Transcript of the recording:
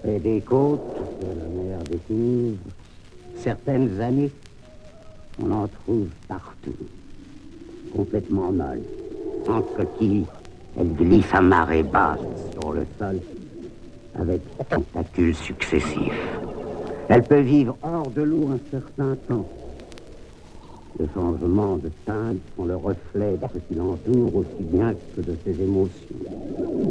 Et des côtes, que la mer découvre, certaines années, on en trouve partout, complètement molles. En coquille, elles glissent à marée basse sur le sol, avec tentacules successifs. Elle peut vivre hors de l'eau un certain temps. Le changement de teinte sont le reflet de ce qui l'entoure aussi bien que de ses émotions.